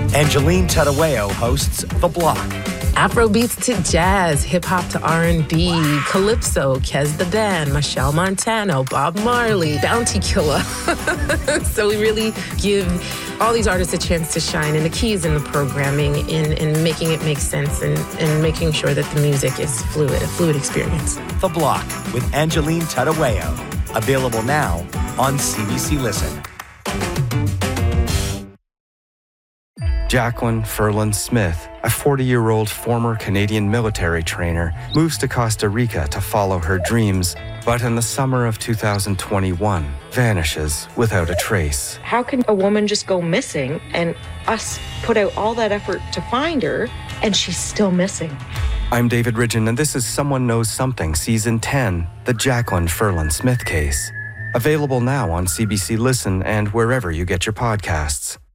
Angeline Tadaweo hosts The Block. Afrobeats to jazz, hip-hop to R&B, calypso, Kez the Band, Michelle Montano, Bob Marley, Bounty Killer. So we really give all these artists a chance to shine, and the key is in the programming, in making it make sense, and making sure that the music is fluid, a fluid experience. The Block with Angeline Tadaweo. Available now on CBC Listen. Jacqueline Ferland Smith, a 40-year-old former Canadian military trainer, moves to Costa Rica to follow her dreams, but in the summer of 2021, vanishes without a trace. How can a woman just go missing and us put out all that effort to find her and she's still missing? I'm David Ridgen, and this is Someone Knows Something, Season 10, the Jacqueline Ferland Smith case. Available now on CBC Listen and wherever you get your podcasts.